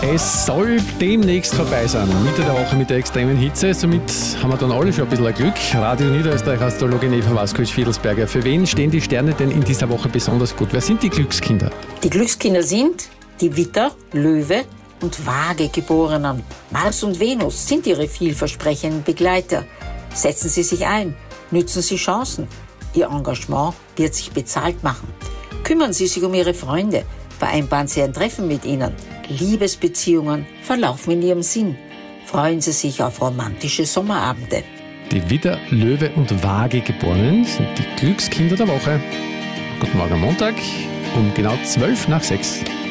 Es soll demnächst vorbei sein, Mitte der Woche mit der extremen Hitze. Somit haben wir dann alle schon ein bisschen Glück. Radio Niederösterreich-Astrologin Eva Vaskovic-Fiedelsberger. Für wen stehen die Sterne denn in dieser Woche besonders gut? Wer sind die Glückskinder? Die Glückskinder sind die Widder, Löwe und Waage-Geborenen. Mars und Venus sind ihre vielversprechenden Begleiter. Setzen Sie sich ein, nützen Sie Chancen. Ihr Engagement wird sich bezahlt machen. Kümmern Sie sich um Ihre Freunde. Vereinbaren Sie ein Treffen mit ihnen. Liebesbeziehungen verlaufen in ihrem Sinn. Freuen Sie sich auf romantische Sommerabende. Die Widder, Löwe und Waage-Geborenen sind die Glückskinder der Woche. Guten Morgen am Montag um genau 5:55.